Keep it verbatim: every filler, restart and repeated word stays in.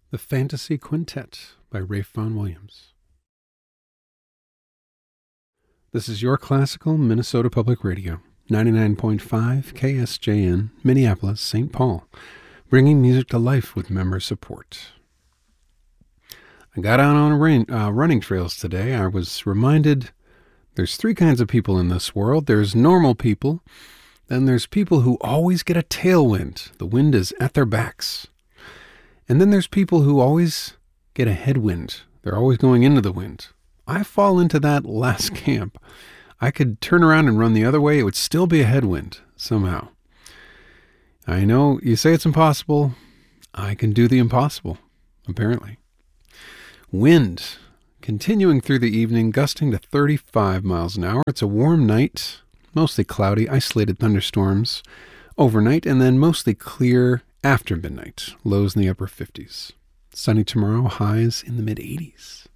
The Fantasy Quintet by Rafe Vaughan Williams. This is your classical Minnesota Public Radio, ninety-nine point five K S J N, Minneapolis, Saint Paul, bringing music to life with member support. I got out on rain, uh, running trails today. I was reminded there's three kinds of people in this world. There's normal people, then there's people who always get a tailwind. The wind is at their backs. And then there's people who always get a headwind. They're always going into the wind. I fall into that last camp. I could turn around and run the other way. It would still be a headwind somehow. I know you say it's impossible. I can do the impossible, apparently. Wind, continuing through the evening, gusting to thirty-five miles an hour. It's a warm night, mostly cloudy, isolated thunderstorms overnight, and then mostly clear after midnight, lows in the upper fifties. Sunny tomorrow, highs in the mid-eighties.